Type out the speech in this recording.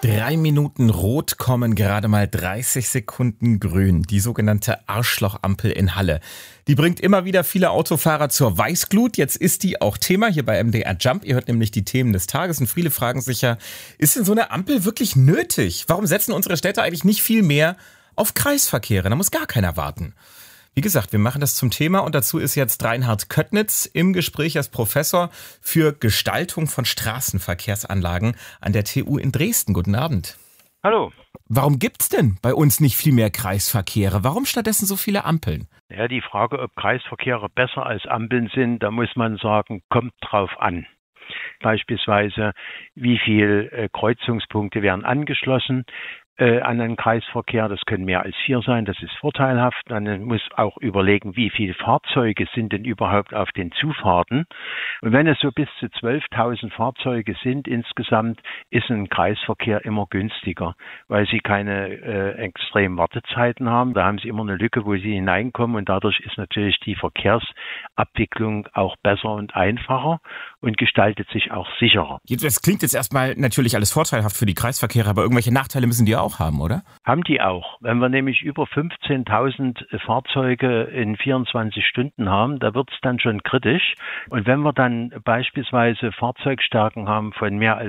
3 Minuten rot kommen gerade mal 30 Sekunden grün. Die sogenannte Arschlochampel in Halle. Die bringt immer wieder viele Autofahrer zur Weißglut. Jetzt ist die auch Thema hier bei MDR Jump. Ihr hört nämlich die Themen des Tages und viele fragen sich ja, ist denn so eine Ampel wirklich nötig? Warum setzen unsere Städte eigentlich nicht viel mehr auf Kreisverkehre? Da muss gar keiner warten. Wie gesagt, wir machen das zum Thema und dazu ist jetzt Reinhard Köttnitz im Gespräch als Professor für Gestaltung von Straßenverkehrsanlagen an der TU in Dresden. Guten Abend. Hallo. Warum gibt's denn bei uns nicht viel mehr Kreisverkehre? Warum stattdessen so viele Ampeln? Ja, die Frage, ob Kreisverkehre besser als Ampeln sind, da muss man sagen, kommt drauf an. Beispielsweise, wie viele Kreuzungspunkte werden angeschlossen an einen Kreisverkehr. Das können mehr als 4 sein, das ist vorteilhaft. Man muss auch überlegen, wie viele Fahrzeuge sind denn überhaupt auf den Zufahrten. Und wenn es so bis zu 12.000 Fahrzeuge sind insgesamt, ist ein Kreisverkehr immer günstiger, weil sie keine extremen Wartezeiten haben. Da haben sie immer eine Lücke, wo sie hineinkommen und dadurch ist natürlich die Verkehrsabwicklung auch besser und einfacher und gestaltet sich auch sicherer. Das klingt jetzt erstmal natürlich alles vorteilhaft für die Kreisverkehre, aber irgendwelche Nachteile müssen die auch haben, oder? Haben die auch. Wenn wir nämlich über 15.000 Fahrzeuge in 24 Stunden haben, da wird es dann schon kritisch. Und wenn wir dann beispielsweise Fahrzeugstärken haben von mehr als